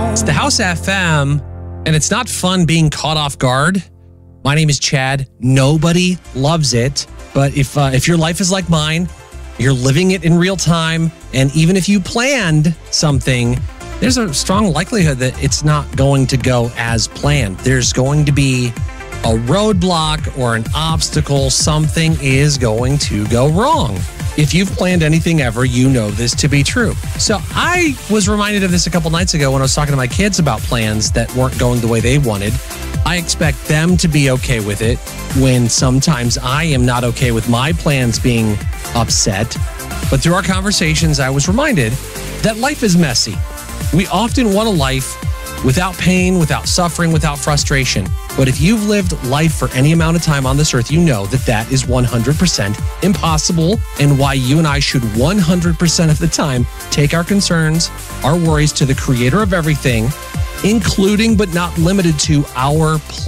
It's the House FM, and it's not fun being caught off guard. My name is Chad. Nobody loves it, but if your life is like mine, you're living it in real time, and even if you planned something, there's a strong likelihood that it's not going to go as planned. There's going to be a roadblock or an obstacle. Something is going to go wrong. If you've planned anything ever, you know this to be true. So I was reminded of this a couple nights ago when I was talking to my kids about plans that weren't going the way they wanted. I expect them to be okay with it when sometimes I am not okay with my plans being upset. But through our conversations, I was reminded that life is messy. We often want a life without pain, without suffering, without frustration. But if you've lived life for any amount of time on this earth, you know that that is 100% impossible, and why you and I should 100% of the time take our concerns, our worries to the creator of everything, including but not limited to our